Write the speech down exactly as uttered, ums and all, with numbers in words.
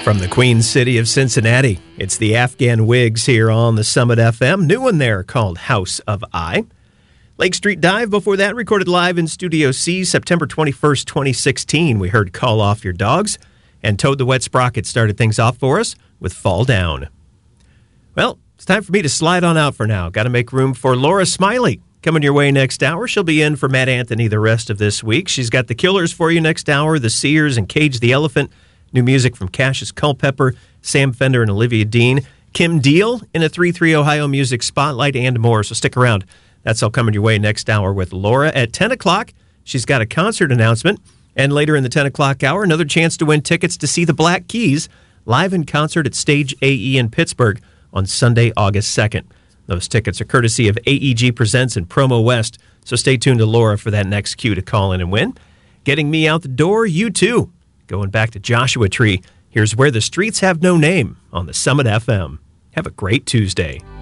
From the Queen City of Cincinnati, it's the Afghan Wigs here on the Summit F M. New one there called House of I. Lake Street Dive before that, recorded live in Studio C, September twenty-first, twenty sixteen. We heard Call Off Your Dogs, and Toad the Wet Sprocket started things off for us with Fall Down. Well, it's time for me to slide on out for now. Got to make room for Laura Smiley. Coming your way next hour. She'll be in for Matt Anthony the rest of this week. She's got the Killers for you next hour, the Sears and Cage the Elephant. New music from Cassius Culpepper, Sam Fender, and Olivia Dean. Kim Deal in a three three Ohio Music Spotlight and more. So stick around. That's all coming your way next hour with Laura. At ten o'clock, she's got a concert announcement. And later in the ten o'clock hour, another chance to win tickets to see the Black Keys live in concert at Stage A E in Pittsburgh on Sunday, August second. Those tickets are courtesy of A E G Presents and Promo West. So stay tuned to Laura for that next cue to call in and win. Getting me out the door, you too. Going back to Joshua Tree, here's Where the Streets Have No Name on the Summit F M. Have a great Tuesday.